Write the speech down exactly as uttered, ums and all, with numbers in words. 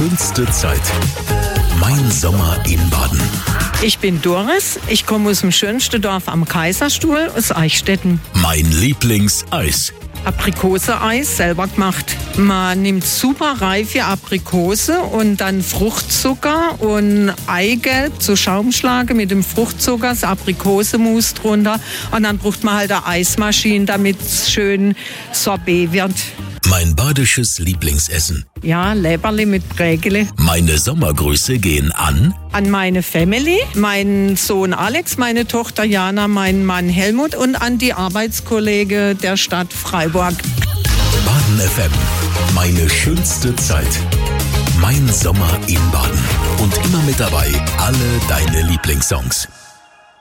schönste Zeit. Mein Sommer in Baden. Ich bin Doris, ich komme aus dem schönsten Dorf am Kaiserstuhl, aus Eichstätten. Mein Lieblingseis. Aprikose-Eis, selber gemacht. Man nimmt super reife Aprikose und dann Fruchtzucker und Eigelb zu Schaumschlagen mit dem Fruchtzucker, das Aprikosemus drunter. Und dann braucht man halt eine Eismaschine, damit es schön Sorbet wird. Mein badisches Lieblingsessen. Ja, Leberli mit Prägele. Meine Sommergrüße gehen an An meine Family, meinen Sohn Alex, meine Tochter Jana, meinen Mann Helmut und an die Arbeitskollege der Stadt Freiburg. Baden F M. Meine schönste Zeit. Mein Sommer in Baden. Und immer mit dabei alle deine Lieblingssongs.